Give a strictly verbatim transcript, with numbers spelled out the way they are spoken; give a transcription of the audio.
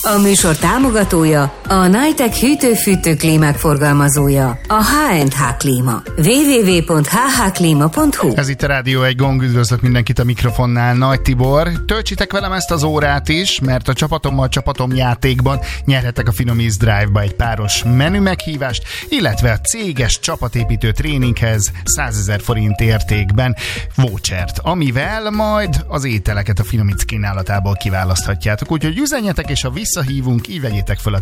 A műsor támogatója a Nitec hűtő-fűtő klímák forgalmazója, a há és há Klíma. double-u double-u double-u pont h h klima pont hu. Ez itt a Rádió egy Gong, üdvözlök mindenkit a mikrofonnál, Nagy Tibor. Töltsétek velem ezt az órát is, mert a csapatommal a csapatom játékban nyerhetek a Finomíz Drive-ba egy páros menü meghívást, illetve a céges csapatépítő tréninghez százezer forint értékben vouchert, amivel majd az ételeket a Finomíz kínálatából kiválaszthatjátok. Úgyhogy üzenjetek, és ha visszahívunk, így vegyétek fel a